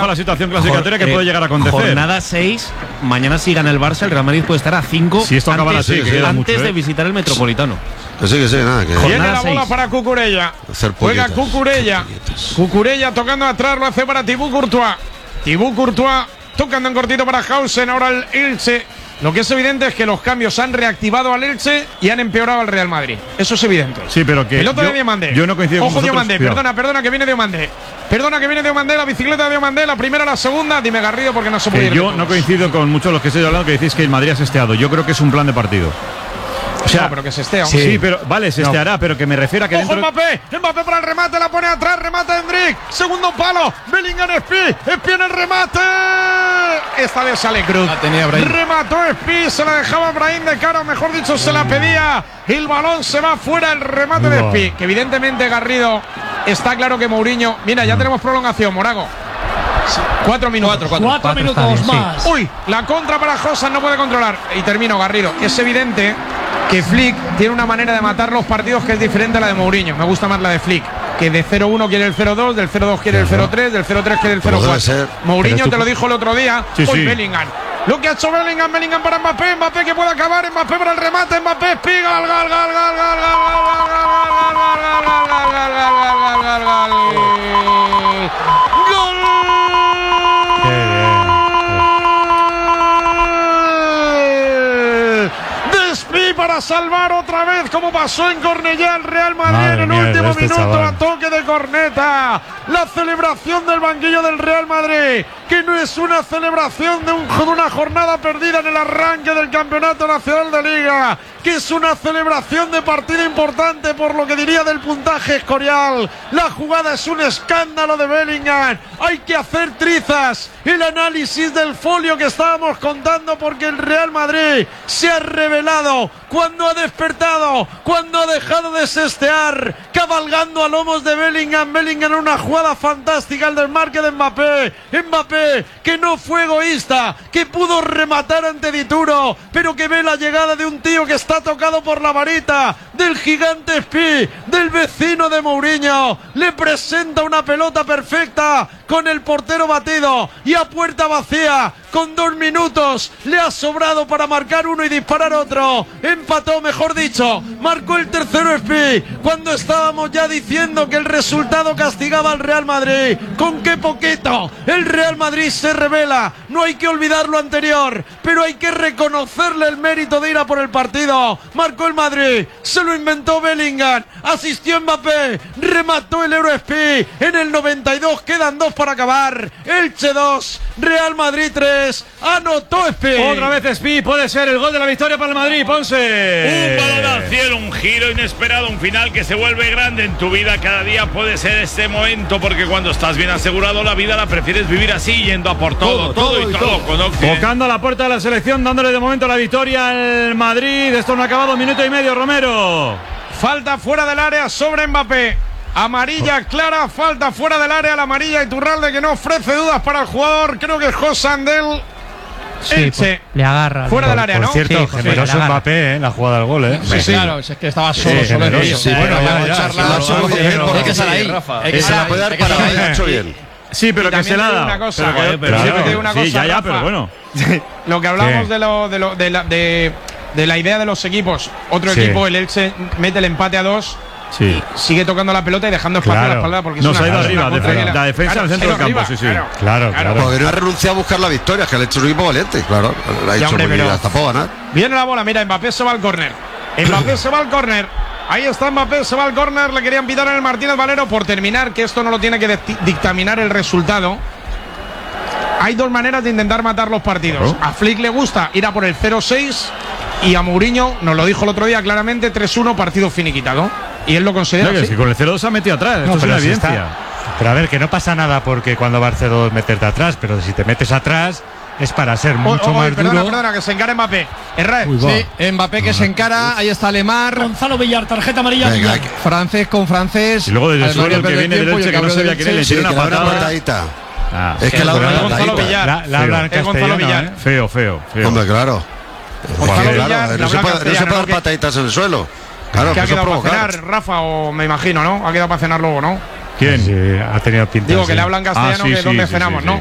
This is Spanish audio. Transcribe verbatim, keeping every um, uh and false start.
bajo la situación clasificatoria que eh, puede llegar a acontecer. Jornada seis, mañana si gana el Barça, el Real Madrid puede estar a cinco si esto acaba antes, así, que queda antes mucho, de ¿eh? visitar el Metropolitano. Que sí, que sí, nada. Que Viene la bola para Cucurella. Juega Cucurella. Cucurella tocando atrás, lo hace para Thibaut Courtois. Thibaut Courtois tocando en cortito para Hausen. Ahora el Elche. Lo que es evidente es que los cambios han reactivado al Elche y han empeorado al Real Madrid. Eso es evidente. Sí, pero que. Pelota de Diomandé. Yo no coincido Ojo, con Diomandé. Perdona, perdona, que viene Diomandé. Perdona, que viene Diomandé. La bicicleta de Diomandé. La primera, la segunda. Dime, Garrido, porque no se puede ir. Yo no coincido con muchos de los que estoy hablando que decís que el Madrid ha sesteado. Yo creo que es un plan de partido. O sea, no, pero que se estea. Sí, sí, pero vale, se esteará, no. Pero que me refiero a que ¡ojo, dentro. Mbappé! Mbappé para el remate, la pone atrás, remata Hendrik. Segundo palo, Bellingham Spi. Spi en el remate. Esta vez sale Cruz. Remató Spi, se la dejaba Brahim de cara, o mejor dicho, se la pedía. El balón se va fuera, el remate no. de Spi. Que evidentemente, Garrido, está claro que Mourinho. Mira, ya no. tenemos prolongación, Morago. Sí. Cuatro minutos. Cuatro, cuatro. Cuatro, cuatro minutos bien, más. Sí. Uy, la contra para Josan, no puede controlar. Y termino, Garrido. Es evidente que Flick tiene una manera de matar los partidos que es diferente a la de Mourinho. Me gusta más la de Flick, que de cero uno quiere el cero dos, del cero dos quiere el cero tres, del cero tres quiere el cero cuatro. Mourinho te lo dijo el otro día sí, con sí. Bellingham. Lo que ha hecho Bellingham, Bellingham para Mbappé, Mbappé que puede acabar, Mbappé para el remate, Mbappé espiga, gal, gal, gal, gal, gal, gal, gal, gal, para salvar otra vez, como pasó en Cornellá el Real Madrid. Madre en el mía, último este minuto chaval. A toque de corneta. La celebración del banquillo del Real Madrid, que no es una celebración de, un, de una jornada perdida en el arranque del Campeonato Nacional de Liga, que es una celebración de partido importante por lo que diría del puntaje Escorial. La jugada es un escándalo de Bellingham. Hay que hacer trizas el análisis del folio que estábamos contando, porque el Real Madrid se ha revelado cuando ha despertado, cuando ha dejado de sestear, cabalgando a lomos de Bellingham. Bellingham en una jugada fantástica, el desmarque de Mbappé. Mbappé, que no fue egoísta, que pudo rematar ante Dituro, pero que ve la llegada de un tío que está tocado por la varita del gigante Spi, del vecino de Mourinho. Le presenta una pelota perfecta con el portero batido y a puerta vacía, con dos minutos, le ha sobrado para marcar uno y disparar otro. Empató, mejor dicho, marcó el tercero Spi, cuando estábamos ya diciendo que el resultado castigaba al Real Madrid. Con qué poquito el Real Madrid se revela. No hay que olvidar lo anterior, pero hay que reconocerle el mérito de ir a por el partido. Marcó el Madrid, se lo inventó Bellingham, asistió Mbappé, remató el Euro Spi en el noventa y dos, quedan dos para acabar. Elche dos, Real Madrid tres, anotó Spi. Otra vez Spi, puede ser el gol de la victoria para el Madrid. Ponce. Un balón al cielo, un giro inesperado, un final que se vuelve grande en tu vida. Cada día puede ser este momento, porque cuando estás bien asegurado la vida la prefieres vivir así, yendo a por todo, todo, todo, todo y todo. todo. Tocando a la puerta de la selección, dándole de momento la victoria al Madrid. Esto no ha acabado, minuto y medio, Romero. Falta fuera del área sobre Mbappé. Amarilla clara, falta fuera del área, la amarilla Iturralde, que no ofrece dudas para el jugador. Creo que es José Andel. Sí, Elche. Le agarra. Fuera del área, por ¿no? cierto, sí, generoso sí, Mbappé, ¿eh? La jugada del gol, ¿eh? Sí, sí. Claro, es que estaba solo, sí, solo. Sí, sí, bueno, ya, ya. Hay que estar ahí. Se la puede dar para haber hecho bien. Sí, pero que se la da. Una cosa, pero, pero, pero claro, sí, una cosa, sí, ya, ya, Rafa, pero bueno. Lo que hablamos de, lo, de, lo, de, la, de, de la idea de los equipos. Otro sí. equipo, el Elche, mete el empate a dos. Sí. Sigue tocando la pelota y dejando espacio claro. a la espalda, porque nos es una, ha ido arriba, una defen la, la defensa claro, al centro del campo, arriba, sí, sí. Claro, claro, claro. Porque no ha renunciado a buscar la victoria, que le ha hecho un equipo valiente, claro. Le ha ya, hecho hombre, muy bien, hasta puedo ganar. Viene la bola, mira, Mbappé se va al córner. Mbappé se va al córner. Ahí está Mbappé, se va al córner. Le querían pitar en el Martínez Valero por terminar, que esto no lo tiene que dictaminar el resultado. Hay dos maneras de intentar matar los partidos. A Flick le gusta ir a por el cero seis y a Mourinho, nos lo dijo el otro día claramente, tres uno, partido finiquitado. Y él lo considera no, así. Si con el cero dos se ha metido atrás, no, esto es una si evidencia. Está, pero a ver, que no pasa nada porque cuando va el cero dos meterte atrás, pero si te metes atrás es para ser mucho oh, oh, más perdona, duro. Perdona, que se encara Mbappé. Uy, sí, Mbappé que no, se encara, ahí está Lemar. Gonzalo Villar, tarjeta amarilla. Venga, francés con francés. Y luego desde el suelo el que viene del Elche, que no sabía quién le tiene una patadita. Ah, es que la es Gonzalo Villar. La, la hablan Gonzalo Villar. ¿eh? Feo, feo, feo. Hombre, claro. Gonzalo Villar, claro, no se puede, no se puede dar pataditas en el suelo. Claro, que ha quedado provocar. para cenar, Rafa, o me imagino, ¿no? Ha quedado para cenar luego, ¿no? ¿Quién? Sí, ha tenido pinta. Digo sí. que le hablan castellano, ah, sí, que sí, donde sí, cenamos, sí, ¿no? sí.